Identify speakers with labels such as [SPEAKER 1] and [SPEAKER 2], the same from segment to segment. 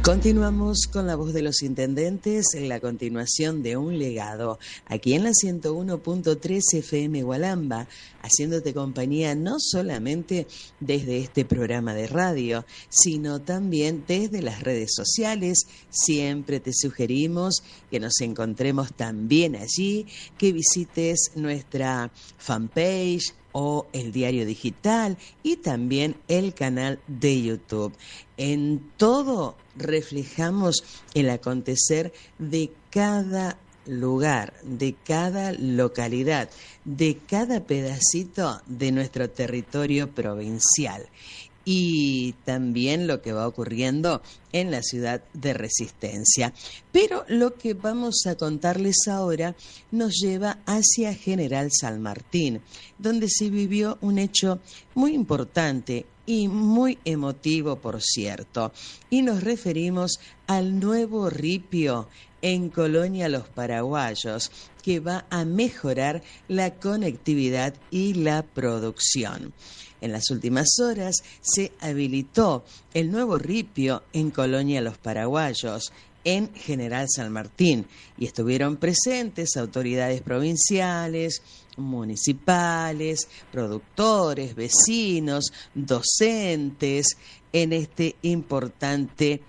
[SPEAKER 1] Continuamos con la voz de los intendentes en la continuación de un legado, aquí en la 101.3 FM Hualamba, haciéndote compañía no solamente desde este programa de radio, sino también desde las redes sociales. Siempre te sugerimos que nos encontremos también allí, que visites nuestra fanpage o el diario digital y también el canal de YouTube. En todo reflejamos el acontecer de cada lugar, de cada localidad, de cada pedacito de nuestro territorio provincial. Y también lo que va ocurriendo en la ciudad de Resistencia. Pero lo que vamos a contarles ahora nos lleva hacia General San Martín, donde se vivió un hecho muy importante y muy emotivo, por cierto. Y nos referimos al nuevo ripio en Colonia Los Paraguayos, que va a mejorar la conectividad y la producción. En las últimas horas se habilitó el nuevo ripio en Colonia Los Paraguayos, en General San Martín, y estuvieron presentes autoridades provinciales, municipales, productores, vecinos, docentes, en este importante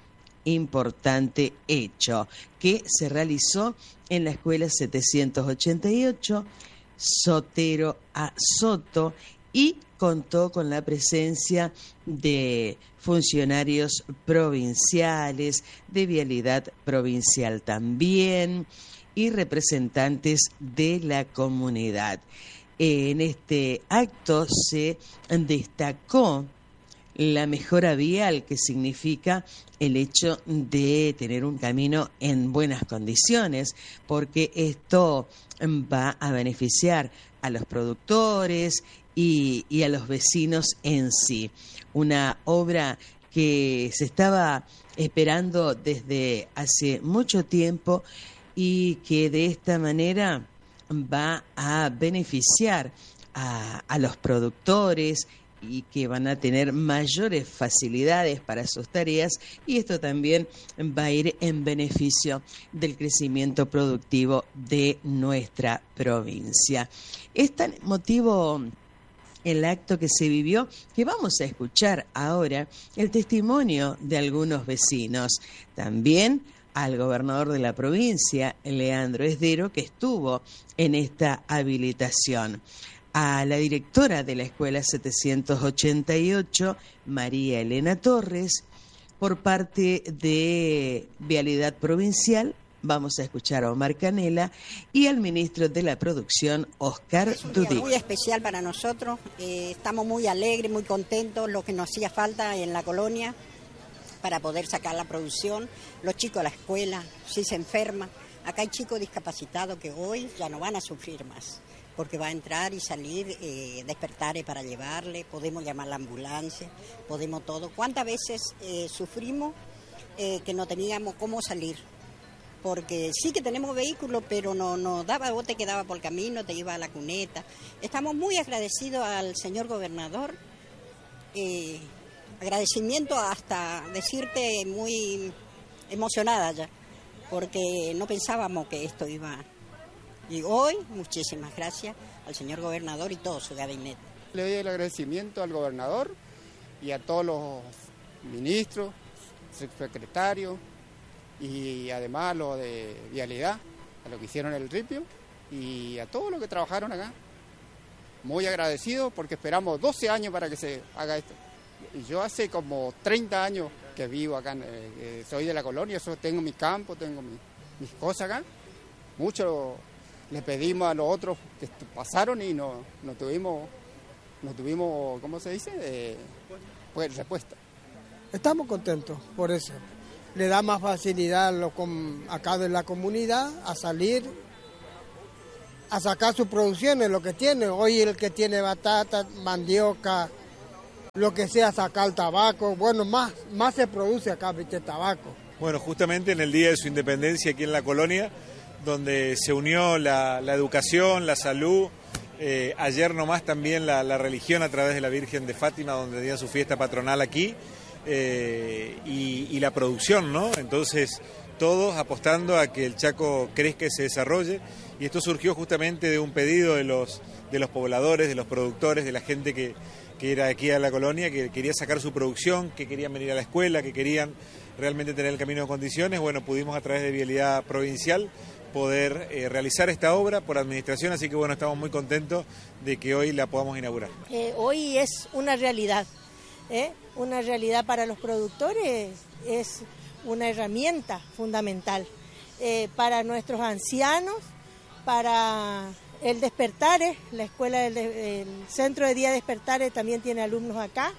[SPEAKER 1] hecho que se realizó en la Escuela 788, Sotero a Soto, y contó con la presencia de funcionarios provinciales, de Vialidad Provincial también, y representantes de la comunidad. En este acto se destacó la mejora vial, que significa el hecho de tener un camino en buenas condiciones, porque esto va a beneficiar a los productores y a los vecinos en sí. Una obra que se estaba esperando desde hace mucho tiempo y que de esta manera va a beneficiar a los productores y que van a tener mayores facilidades para sus tareas, y esto también va a ir en beneficio del crecimiento productivo de nuestra provincia. Es tan emotivo el acto que se vivió que vamos a escuchar ahora el testimonio de algunos vecinos. También al gobernador de la provincia, Leandro Esdero, que estuvo en esta habilitación. A la directora de la Escuela 788, María Elena Torres. Por parte de Vialidad Provincial, vamos a escuchar a Omar Canela, y al ministro de la Producción, Oscar Dudic.
[SPEAKER 2] Es un día muy especial para nosotros, estamos muy alegres, muy contentos, lo que nos hacía falta en la colonia para poder sacar la producción. Los chicos a la escuela, si se enferman, acá hay chicos discapacitados que hoy ya no van a sufrir más, porque va a entrar y salir despertares para llevarle, podemos llamar a la ambulancia, podemos todo. ¿Cuántas veces sufrimos que no teníamos cómo salir? Porque sí que tenemos vehículos, pero no daba, vos te quedabas por el camino, te iba a la cuneta. Estamos muy agradecidos al señor gobernador, agradecimiento hasta decirte muy emocionada ya, porque no pensábamos que esto iba. Y hoy, muchísimas gracias al señor gobernador y todo su gabinete.
[SPEAKER 3] Le doy el agradecimiento al gobernador y a todos los ministros, secretarios y además a los de Vialidad, a los que hicieron el ripio y a todos los que trabajaron acá. Muy agradecido porque esperamos 12 años para que se haga esto. Y yo hace como 30 años que vivo acá, soy de la colonia, tengo mi campo, tengo mis cosas acá. Mucho le pedimos a los otros que pasaron y no tuvimos, ¿cómo se dice? Pues respuesta.
[SPEAKER 4] Estamos contentos por eso. Le da más facilidad acá de la comunidad a salir, a sacar sus producciones, lo que tiene. Hoy el que tiene batata, mandioca, lo que sea, sacar tabaco. Bueno, más se produce acá, ¿viste? Tabaco.
[SPEAKER 5] Bueno, justamente en el día de su independencia aquí en la colonia, donde se unió la educación, la salud, ayer nomás también la religión a través de la Virgen de Fátima, donde tenía su fiesta patronal aquí, y la producción, ¿no? Entonces, todos apostando a que el Chaco crezca y se desarrolle, y esto surgió justamente de un pedido de los pobladores, de los productores, de la gente que era aquí a la colonia, que quería sacar su producción, que querían venir a la escuela, que querían realmente tener el camino en condiciones. Bueno, pudimos a través de Vialidad Provincial poder realizar esta obra por administración, así que bueno, estamos muy contentos de que hoy la podamos inaugurar.
[SPEAKER 6] Hoy es una realidad para los productores, es una herramienta fundamental para nuestros ancianos, para el Despertares, la escuela el Centro de Día Despertares también tiene alumnos acá,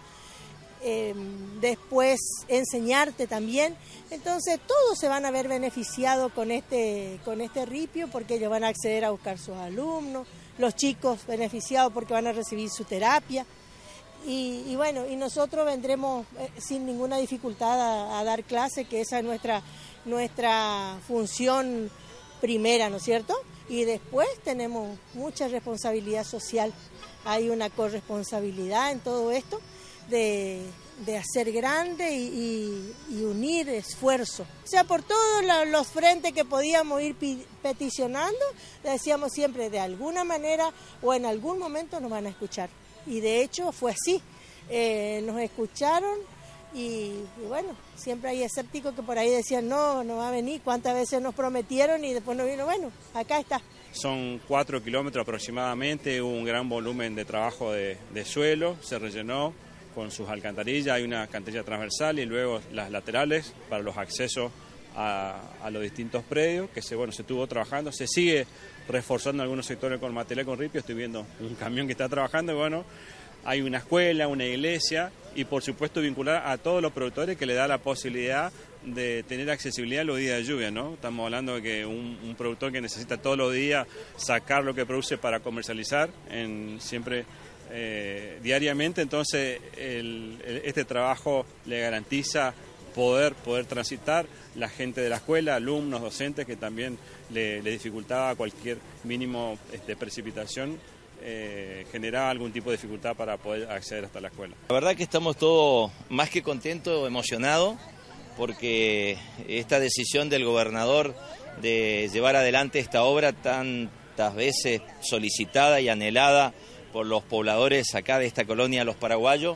[SPEAKER 6] después Enseñarte también, entonces todos se van a ver beneficiados con este ripio porque ellos van a acceder a buscar sus alumnos, los chicos beneficiados porque van a recibir su terapia y bueno, y nosotros vendremos sin ninguna dificultad a dar clase, que esa es nuestra función primera, ¿no es cierto? Y después tenemos mucha responsabilidad social, hay una corresponsabilidad en todo esto de hacer grande y unir esfuerzos. O sea, por todos los frentes que podíamos ir peticionando, decíamos siempre de alguna manera o en algún momento nos van a escuchar. Y de hecho fue así, nos escucharon y bueno, siempre hay escépticos que por ahí decían no va a venir, cuántas veces nos prometieron y después no vino, bueno, acá está.
[SPEAKER 7] Son 4 kilómetros aproximadamente, hubo un gran volumen de trabajo de suelo, se rellenó con sus alcantarillas, hay una alcantarilla transversal y luego las laterales para los accesos a los distintos predios, que se estuvo trabajando, se sigue reforzando algunos sectores con material con ripio, estoy viendo un camión que está trabajando y bueno, hay una escuela, una iglesia y por supuesto vincular a todos los productores que le da la posibilidad de tener accesibilidad los días de lluvia, ¿no? Estamos hablando de que un productor que necesita todos los días sacar lo que produce para comercializar siempre diariamente, entonces este trabajo le garantiza poder transitar la gente de la escuela, alumnos, docentes, que también le dificultaba cualquier mínimo precipitación, generaba algún tipo de dificultad para poder acceder hasta la escuela.
[SPEAKER 8] La verdad que estamos todos más que contentos, emocionados, porque esta decisión del gobernador de llevar adelante esta obra tantas veces solicitada y anhelada por los pobladores acá de esta colonia Los Paraguayos,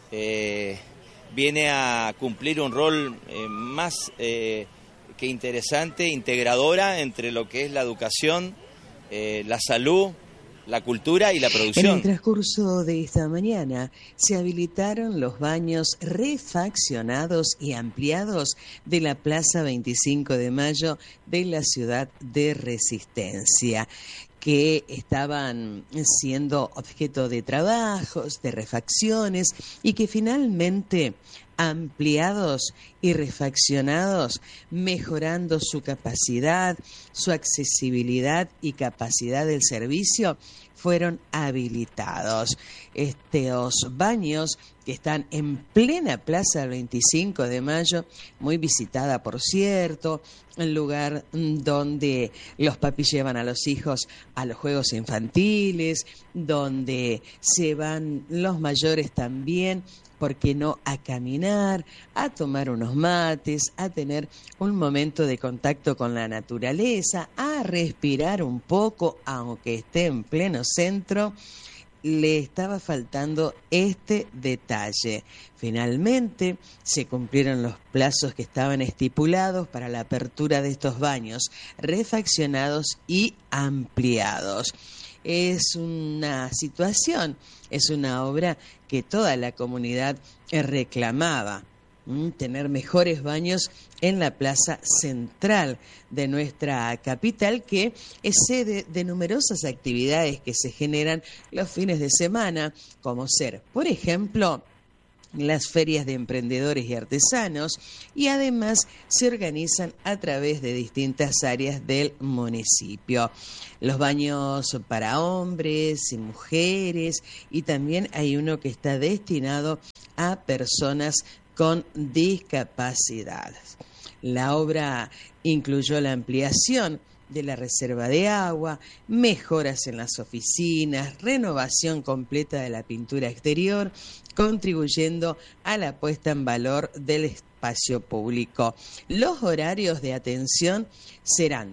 [SPEAKER 8] viene a cumplir un rol más que interesante, integradora entre lo que es la educación, la salud, la cultura y la producción.
[SPEAKER 1] En el transcurso de esta mañana se habilitaron los baños refaccionados y ampliados de la Plaza 25 de Mayo de la ciudad de Resistencia, que estaban siendo objeto de trabajos, de refacciones y que finalmente ampliados y refaccionados, mejorando su capacidad, su accesibilidad y capacidad del servicio, fueron habilitados. Estos baños que están en plena Plaza del 25 de Mayo, muy visitada por cierto, el lugar donde los papis llevan a los hijos a los juegos infantiles, donde se van los mayores también, ¿por qué no?, a caminar, a tomar unos mates, a tener un momento de contacto con la naturaleza, a respirar un poco, aunque esté en pleno centro. Le estaba faltando este detalle. Finalmente se cumplieron los plazos que estaban estipulados para la apertura de estos baños, refaccionados y ampliados. Es una situación, es una obra que toda la comunidad reclamaba, tener mejores baños en la plaza central de nuestra capital, que es sede de numerosas actividades que se generan los fines de semana, como ser, por ejemplo, las ferias de emprendedores y artesanos, y además se organizan a través de distintas áreas del municipio. Los baños para hombres y mujeres, y también hay uno que está destinado a personas con discapacidad. La obra incluyó la ampliación de la reserva de agua, mejoras en las oficinas, renovación completa de la pintura exterior, contribuyendo a la puesta en valor del espacio público. Los horarios de atención serán